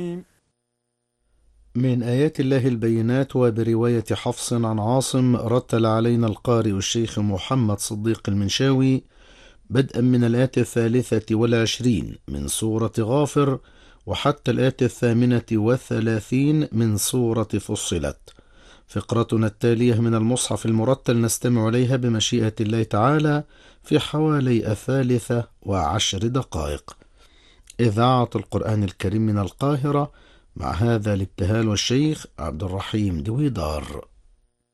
من آيات الله البينات، وبرواية حفص عن عاصم رتل علينا القارئ الشيخ محمد صديق المنشاوي بدءا من الآية 23 من سورة غافر وحتى الآية 38 من سورة فصلت. فقرتنا التالية من المصحف المرتل نستمع إليها بمشيئة الله تعالى في حوالي 13 دقائق. إذاعة القرآن الكريم من القاهرة، مع هذا الابتهال والشيخ عبد الرحيم دويدار.